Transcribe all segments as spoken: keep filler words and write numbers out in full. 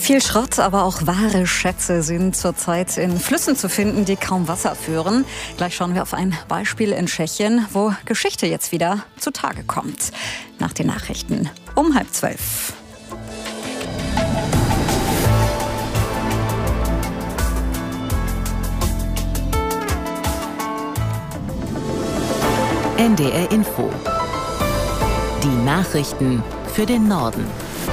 Viel Schrott, aber auch wahre Schätze sind zurzeit in Flüssen zu finden, die kaum Wasser führen. Gleich schauen wir auf ein Beispiel in Tschechien, wo Geschichte jetzt wieder zutage kommt. Nach den Nachrichten um halb zwölf. N D R Info. Die Nachrichten für den Norden.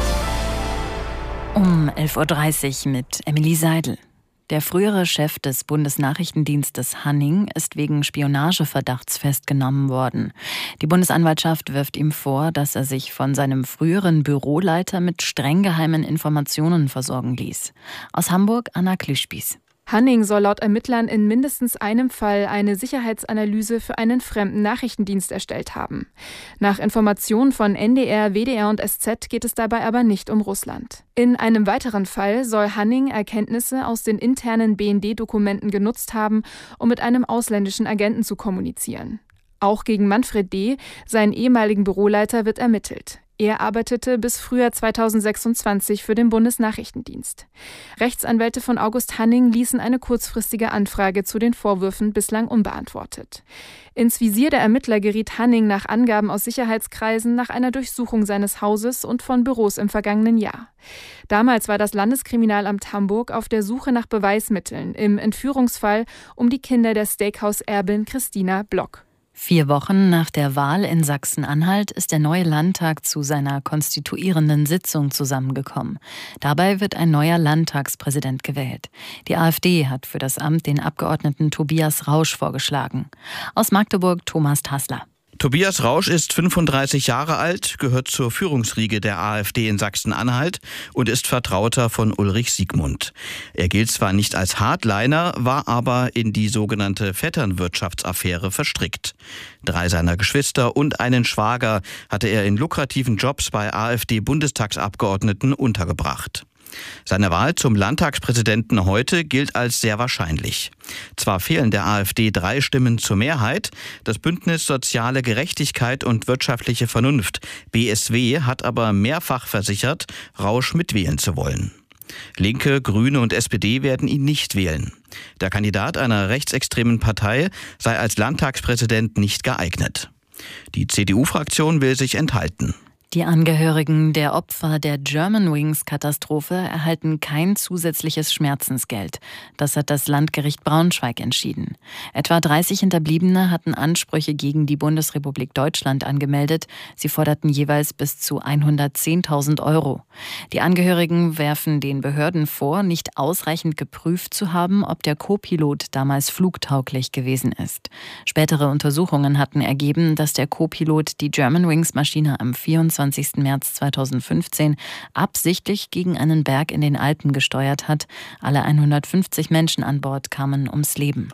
Um elf Uhr dreißig mit Emily Seidel. Der frühere Chef des Bundesnachrichtendienstes Hanning ist wegen Spionageverdachts festgenommen worden. Die Bundesanwaltschaft wirft ihm vor, dass er sich von seinem früheren Büroleiter mit streng geheimen Informationen versorgen ließ. Aus Hamburg Anna Klischbies. Hanning soll laut Ermittlern in mindestens einem Fall eine Sicherheitsanalyse für einen fremden Nachrichtendienst erstellt haben. Nach Informationen von N D R, W D R und S Z geht es dabei aber nicht um Russland. In einem weiteren Fall soll Hanning Erkenntnisse aus den internen B N D-Dokumenten genutzt haben, um mit einem ausländischen Agenten zu kommunizieren. Auch gegen Manfred D., seinen ehemaligen Büroleiter, wird ermittelt. Er arbeitete bis Frühjahr zweitausendsechsundzwanzig für den Bundesnachrichtendienst. Rechtsanwälte von August Hanning ließen eine kurzfristige Anfrage zu den Vorwürfen bislang unbeantwortet. Ins Visier der Ermittler geriet Hanning nach Angaben aus Sicherheitskreisen nach einer Durchsuchung seines Hauses und von Büros im vergangenen Jahr. Damals war das Landeskriminalamt Hamburg auf der Suche nach Beweismitteln im Entführungsfall um die Kinder der Steakhouse-Erbin Christina Block. Vier Wochen nach der Wahl in Sachsen-Anhalt ist der neue Landtag zu seiner konstituierenden Sitzung zusammengekommen. Dabei wird ein neuer Landtagspräsident gewählt. Die AfD hat für das Amt den Abgeordneten Tobias Rausch vorgeschlagen. Aus Magdeburg Thomas Tassler. Tobias Rausch ist fünfunddreißig Jahre alt, gehört zur Führungsriege der AfD in Sachsen-Anhalt und ist Vertrauter von Ulrich Siegmund. Er gilt zwar nicht als Hardliner, war aber in die sogenannte Vetternwirtschaftsaffäre verstrickt. Drei seiner Geschwister und einen Schwager hatte er in lukrativen Jobs bei AfD-Bundestagsabgeordneten untergebracht. Seine Wahl zum Landtagspräsidenten heute gilt als sehr wahrscheinlich. Zwar fehlen der AfD drei Stimmen zur Mehrheit, das Bündnis Soziale Gerechtigkeit und wirtschaftliche Vernunft, B S W, hat aber mehrfach versichert, Rausch mitwählen zu wollen. Linke, Grüne und S P D werden ihn nicht wählen. Der Kandidat einer rechtsextremen Partei sei als Landtagspräsident nicht geeignet. Die C D U-Fraktion will sich enthalten. Die Angehörigen der Opfer der Germanwings-Katastrophe erhalten kein zusätzliches Schmerzensgeld. Das hat das Landgericht Braunschweig entschieden. Etwa dreißig Hinterbliebene hatten Ansprüche gegen die Bundesrepublik Deutschland angemeldet. Sie forderten jeweils bis zu hundertzehntausend Euro. Die Angehörigen werfen den Behörden vor, nicht ausreichend geprüft zu haben, ob der Co-Pilot damals flugtauglich gewesen ist. Spätere Untersuchungen hatten ergeben, dass der Co-Pilot die Germanwings-Maschine am vierundzwanzigsten März zweitausendfünfzehn absichtlich gegen einen Berg in den Alpen gesteuert hat. Alle hundertfünfzig Menschen an Bord kamen ums Leben.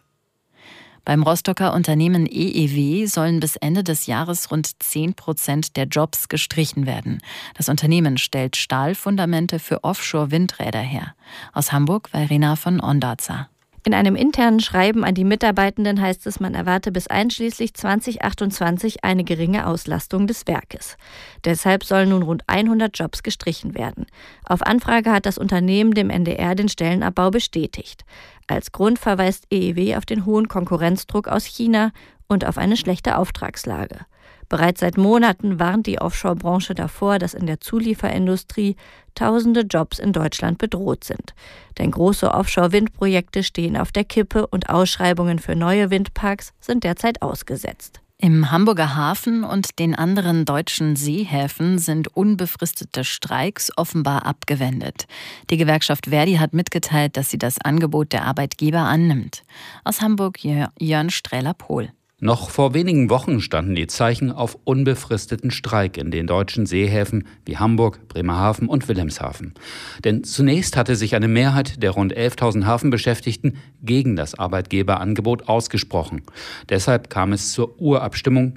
Beim Rostocker Unternehmen E E W sollen bis Ende des Jahres rund zehn Prozent der Jobs gestrichen werden. Das Unternehmen stellt Stahlfundamente für Offshore-Windräder her. Aus Hamburg Verena von Ondarza. In einem internen Schreiben an die Mitarbeitenden heißt es, man erwarte bis einschließlich zweitausendachtundzwanzig eine geringe Auslastung des Werkes. Deshalb sollen nun rund hundert Jobs gestrichen werden. Auf Anfrage hat das Unternehmen dem N D R den Stellenabbau bestätigt. Als Grund verweist E E W auf den hohen Konkurrenzdruck aus China und auf eine schlechte Auftragslage. Bereits seit Monaten warnt die Offshore-Branche davor, dass in der Zulieferindustrie tausende Jobs in Deutschland bedroht sind. Denn große Offshore-Windprojekte stehen auf der Kippe und Ausschreibungen für neue Windparks sind derzeit ausgesetzt. Im Hamburger Hafen und den anderen deutschen Seehäfen sind unbefristete Streiks offenbar abgewendet. Die Gewerkschaft Verdi hat mitgeteilt, dass sie das Angebot der Arbeitgeber annimmt. Aus Hamburg Jörn Strähler-Pohl. Noch vor wenigen Wochen standen die Zeichen auf unbefristeten Streik in den deutschen Seehäfen wie Hamburg, Bremerhaven und Wilhelmshaven. Denn zunächst hatte sich eine Mehrheit der rund elftausend Hafenbeschäftigten gegen das Arbeitgeberangebot ausgesprochen. Deshalb kam es zur Urabstimmung